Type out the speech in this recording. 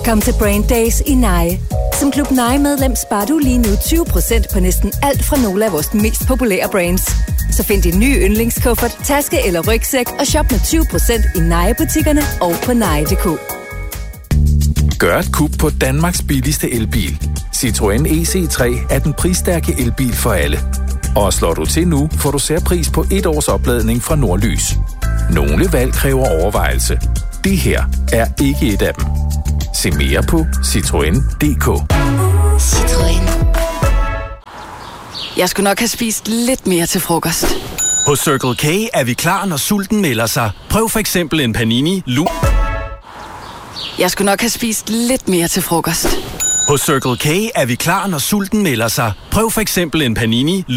Kom til Brand Days i Nye. Som Klub Nye-medlem sparer du lige nu 20% på næsten alt fra nogle af vores mest populære brands. Så find din nye yndlingskuffert, taske eller rygsæk og shop med 20% i Nye-butikkerne og på nye.dk. Gør et kub på Danmarks billigste elbil. Citroën EC3 er den prisstærke elbil for alle. Og slår du til nu, får du særpris på 1 års opladning fra Nordlys. Nogle valg kræver overvejelse. Det her er ikke et af dem. Se mere på Citroën.dk. Citroën. Jeg skulle nok have spist lidt mere til frokost. Hos Circle K er vi klar, når sulten melder sig. Prøv for eksempel en panini Jeg skulle nok have spist lidt mere til frokost. Hos Circle K er vi klar, når sulten melder sig. Prøv for eksempel en panini